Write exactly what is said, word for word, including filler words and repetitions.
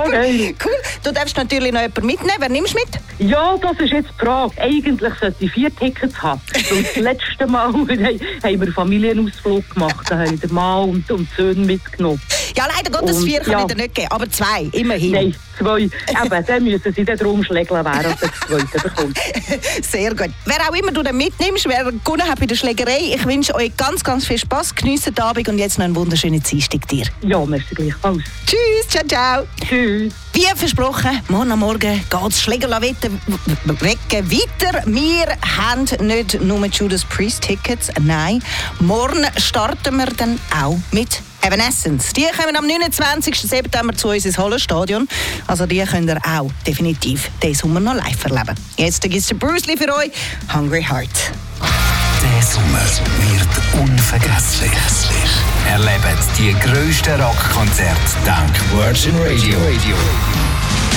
Geil. Cool. Du darfst natürlich noch jemanden mitnehmen. Wer nimmst du mit? Ja, das ist jetzt die Frage. Eigentlich sollte ich vier Tickets haben. Und das letzte Mal haben wir einen Familienausflug gemacht. Da haben wir den Mann und, und die Söhne mitgenommen. Ja, leider Gottes Und, vier kann ja. ich dir nicht geben, aber zwei, immerhin. Nein, zwei. Eben, dann müssen sie dann drum schlägeln, wer das zweite bekommt. Sehr gut. Wer auch immer du dann mitnimmst, wer gewonnen hat bei der Schlägerei, ich wünsche euch ganz, ganz viel Spass, geniessen den Abend und jetzt noch einen wunderschönen Dienstag dir. Ja, merci gleichfalls. Tschüss, ciao, ciao. Tschüss. Wie versprochen, morgen am Morgen geht das Schlägerlawetten wecken weiter. Wir haben nicht nur Judas Priest Tickets, nein, morgen starten wir dann auch mit Evanescence. Die kommen am neunundzwanzigsten September zu uns ins Hallenstadion. Also die könnt ihr auch definitiv diesen Sommer noch live erleben. Jetzt gibt es den Bruce Lee für euch, Hungry Heart. Der Sommer wird unvergesslich. Erlebt die grössten Rockkonzerte dank Virgin Radio.